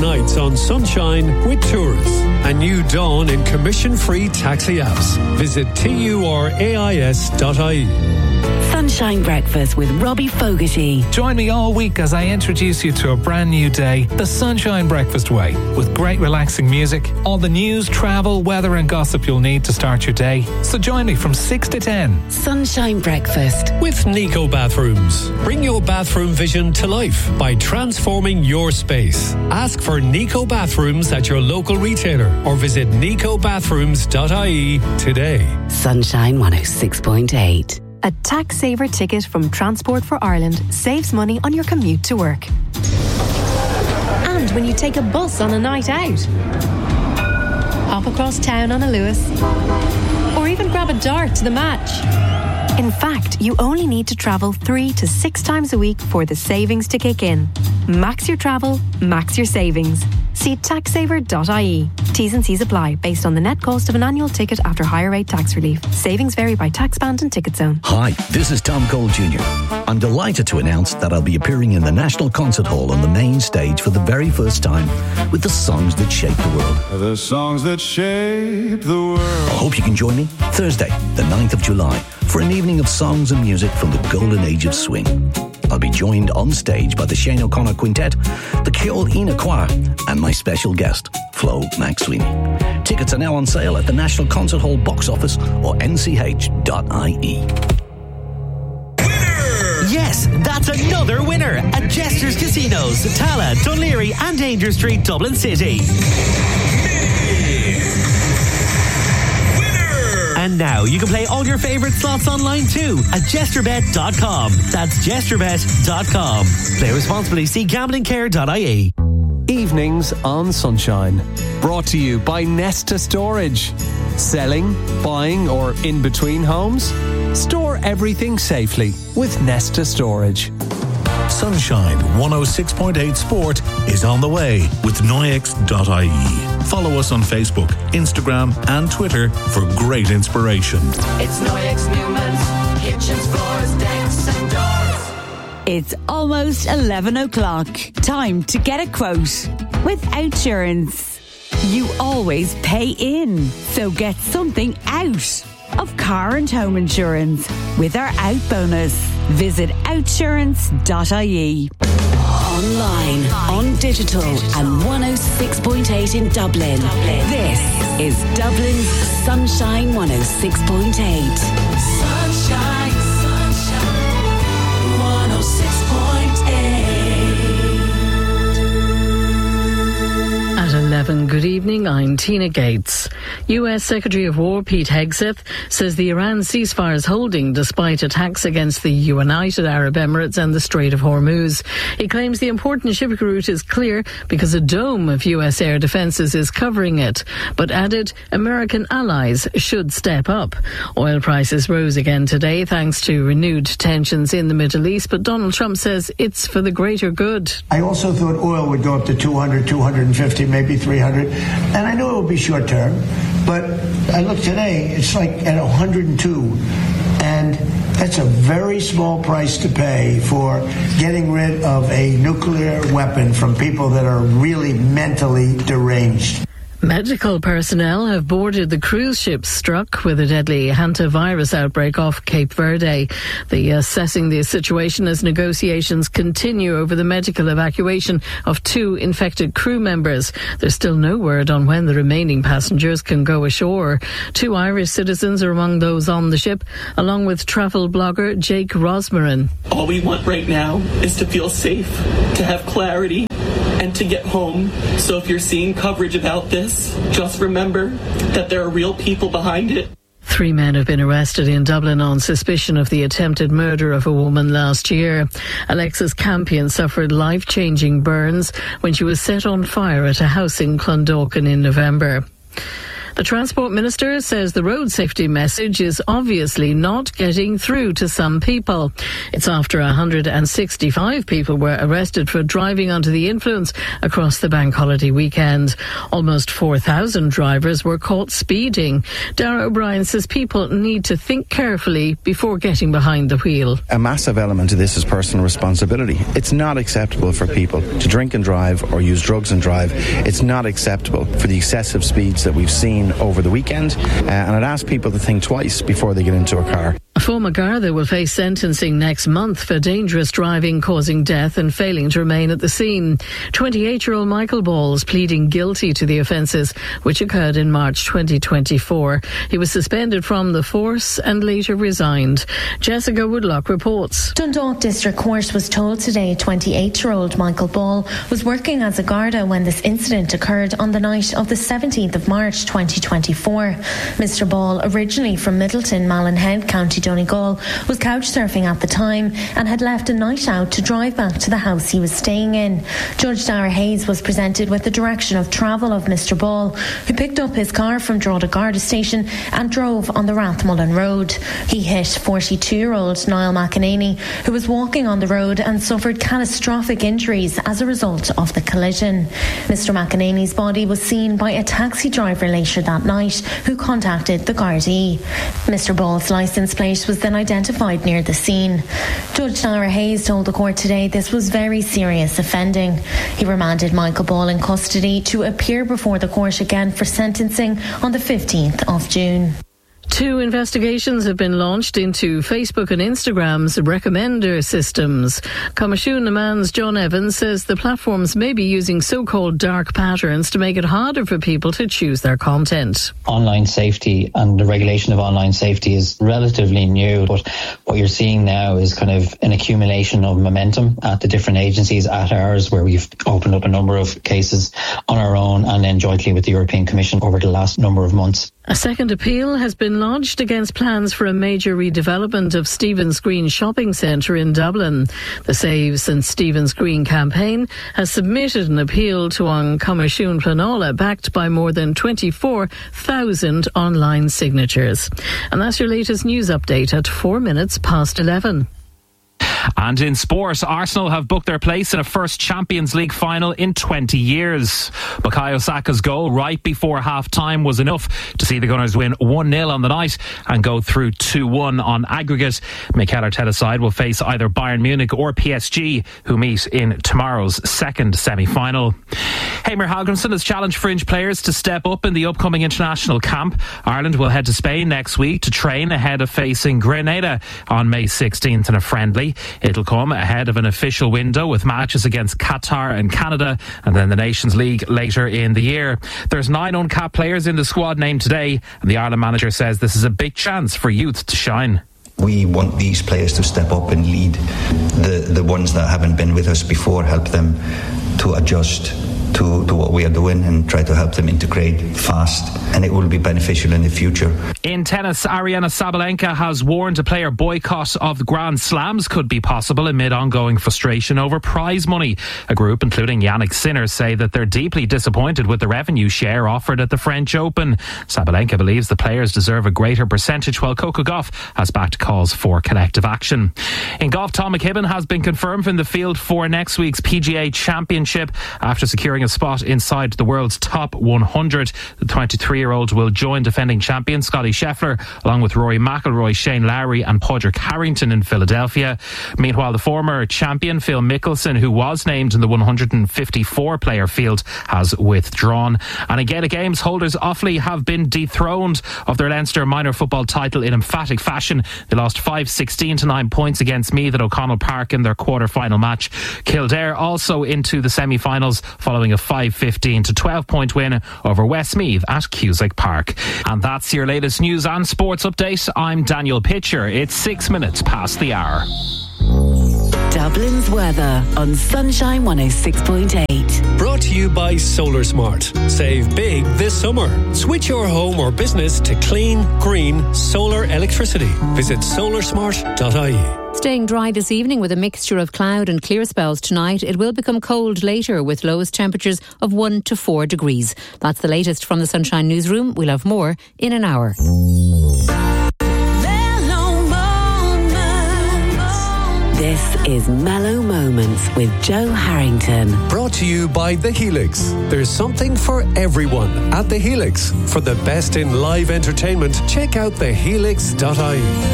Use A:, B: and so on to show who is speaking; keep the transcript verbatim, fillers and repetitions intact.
A: nights on Sunshine with Tours. A new dawn in commission-free taxi apps. Visit turais dot I E.
B: Sunshine Breakfast with Robbie Fogarty.
C: Join me all week as I introduce you to a brand new day, the Sunshine Breakfast way, with great relaxing music, all the news, travel, weather and gossip you'll need to start your day. So join me from six to ten.
B: Sunshine Breakfast
A: with Nico Bathrooms. Bring your bathroom vision to life by transforming your space. Ask for Nico Bathrooms at your local retailer or visit nico bathrooms dot I E today.
B: Sunshine one oh six point eight.
D: A tax saver ticket from Transport for Ireland saves money on your commute to work. And when you take a bus on a night out. Hop across town on a Lewis. Or even grab a dart to the match. In fact, you only need to travel three to six times a week for the savings to kick in. Max your travel, max your savings. See tax saver dot I E. T's and C's apply based on the net cost of an annual ticket after higher rate tax relief. Savings vary by tax band and ticket zone.
E: Hi, this is Tom Cole Junior I'm delighted to announce that I'll be appearing in the National Concert Hall on the main stage for the very first time with the songs that shape the world.
F: The songs that shape the world.
E: I hope you can join me Thursday, the ninth of July, for an evening of songs and music from the golden age of swing. I'll be joined on stage by the Shane O'Connor Quintet, the Ceol Ina Choir, and my special guest, Flo McSweeney. Tickets are now on sale at the National Concert Hall box office or n c h dot I E.
G: Yes, that's another winner at Jester's Casinos, Tala, Dunleary and Danger Street, Dublin City. And now you can play all your favourite slots online too at jester bet dot com. That's jester bet dot com. Play responsibly. See gambling care dot I E.
H: Evenings on Sunshine. Brought to you by Nesta Storage. Selling, buying or in between homes? Store everything safely with Nesta Storage.
I: Sunshine one oh six point eight Sport is on the way with noix dot I E. Follow us on Facebook, Instagram and Twitter for great inspiration.
J: It's Noix Newman's kitchens, floors, decks and doors.
K: It's almost eleven o'clock. Time to get a quote. With Outsurance, you always pay in, so get something out of car and home insurance with our Out bonus. Visit outsurance dot I E.
B: Online, on digital, and one oh six point eight in Dublin. This is Dublin's Sunshine one oh six point eight.
J: Sunshine, sunshine, one oh six point eight.
L: At eleven, good evening, I'm Tina Gates. U S Secretary of War Pete Hegseth says the Iran ceasefire is holding despite attacks against the United Arab Emirates and the Strait of Hormuz. He claims the important shipping route is clear because a dome of U S air defences is covering it, but added American allies should step up. Oil prices rose again today thanks to renewed tensions in the Middle East, but Donald Trump says it's for the greater good.
M: I also thought oil would go up to two hundred, two fifty, maybe three hundred, and I knew it would be short term, but I look today, it's like at one hundred two, and that's a very small price to pay for getting rid of a nuclear weapon from people that are really mentally deranged.
L: Medical personnel have boarded the cruise ship struck with a deadly hantavirus outbreak off Cape Verde. They are assessing the situation as negotiations continue over the medical evacuation of two infected crew members. There's still no word on when the remaining passengers can go ashore. Two Irish citizens are among those on the ship, along with travel blogger Jake Rosmarin.
N: All we want right now is to feel safe, to have clarity, and to get home. So if you're seeing coverage about this, just remember that there are real people behind it.
L: Three men have been arrested in Dublin on suspicion of the attempted murder of a woman last year. Alexis Campion suffered life-changing burns when she was set on fire at a house in Clondalkin in November. The Transport Minister says the road safety message is obviously not getting through to some people. It's after one hundred sixty-five people were arrested for driving under the influence across the bank holiday weekend. Almost four thousand drivers were caught speeding. Darragh O'Brien says people need to think carefully before getting behind the wheel.
O: A massive element of this is personal responsibility. It's not acceptable for people to drink and drive or use drugs and drive. It's not acceptable for the excessive speeds that we've seen over the weekend, uh, and I'd ask people to think twice before they get into a car.
L: A former Garda will face sentencing next month for dangerous driving causing death and failing to remain at the scene. twenty-eight-year-old Michael Ball is pleading guilty to the offences, which occurred in March twenty twenty-four. He was suspended from the force and later resigned. Jessica Woodlock reports.
P: Dundalk District Court was told today twenty-eight-year-old Michael Ball was working as a Garda when this incident occurred on the night of the seventeenth of March twenty twenty-four. Mister Ball, originally from Middleton, Mallinhead, County Donegal, was couch surfing at the time and had left a night out to drive back to the house he was staying in. Judge Dara Hayes was presented with the direction of travel of Mister Ball, who picked up his car from Drogheda Garda Station and drove on the Rathmullen Road. He hit forty-two-year-old Niall McEnany, who was walking on the road and suffered catastrophic injuries as a result of the collision. Mister McEnany's body was seen by a taxi driver later that night, who contacted the Gardaí. Mister Ball's licence plate was then identified near the scene. Judge Dara Hayes told the court today this was very serious offending. He remanded Michael Ball in custody to appear before the court again for sentencing on the fifteenth of June.
L: Two investigations have been launched into Facebook and Instagram's recommender systems. Comishún na Man's John Evans says the platforms may be using so-called dark patterns to make it harder for people to choose their content.
Q: Online safety and the regulation of online safety is relatively new, but what you're seeing now is kind of an accumulation of momentum at the different agencies, at ours, where we've opened up a number of cases on our own and then jointly with the European Commission over the last number of months.
L: A second appeal has been lodged against plans for a major redevelopment of Stephen's Green shopping centre in Dublin. The Save St Stephen's Green campaign has submitted an appeal to An Comisiún Pleanála backed by more than twenty-four thousand online signatures. And that's your latest news update at four minutes past eleven.
C: And in sport, Arsenal have booked their place in a first Champions League final in twenty years. Bukayo Saka's goal right before half-time was enough to see the Gunners win one nil on the night and go through two one on aggregate. Mikel Arteta's side will face either Bayern Munich or P S G, who meet in tomorrow's second semi-final. Heimir Hallgrímsson has challenged fringe players to step up in the upcoming international camp. Ireland will head to Spain next week to train ahead of facing Grenada on May sixteenth in a friendly. It'll come ahead of an official window with matches against Qatar and Canada and then the Nations League later in the year. There's nine uncapped players in the squad named today, and the Ireland manager says this is a big chance for youth to shine.
R: We want these players to step up and lead the, the ones that haven't been with us before, help them to adjust to, to what we are doing and try to help them integrate fast, and it will be beneficial in the future.
C: In tennis, Aryna Sabalenka has warned a player boycott of the Grand Slams could be possible amid ongoing frustration over prize money. A group including Yannick Sinner say that they're deeply disappointed with the revenue share offered at the French Open. Sabalenka believes the players deserve a greater percentage, while Coco Gauff has backed calls for collective action. In golf, Tom McKibben has been confirmed in the field for next week's P G A Championship after securing a spot inside the world's top one hundred. The twenty-three-year-old will join defending champion Scotty Scheffler along with Rory McIlroy, Shane Lowry and Padraig Harrington in Philadelphia. Meanwhile, the former champion Phil Mickelson, who was named in the one hundred fifty-four player field, has withdrawn. And in Gaelic Games, holders Offaly have been dethroned of their Leinster minor football title in emphatic fashion. They lost five sixteen to nine points against Meath at O'Connell Park in their quarter-final match. Kildare also into the semi-finals following a five fifteen to twelve point win over Westmeath at Cusack Park. And that's your latest news and sports update. I'm Daniel Pitcher. It's six minutes past the hour.
B: Dublin's weather on Sunshine one oh six point eight.
A: Brought to you by Solar Smart. Save big this summer. Switch your home or business to clean, green, solar electricity. Visit solar smart dot I E.
S: Staying dry this evening with a mixture of cloud and clear spells tonight. It will become cold later with lowest temperatures of one to four degrees. That's the latest from the Sunshine Newsroom. We'll have more in an hour.
B: This is Mellow Moments with Joe Harrington.
A: Brought to you by The Helix. There's something for everyone at The Helix. For the best in live entertainment, check out the helix dot I E.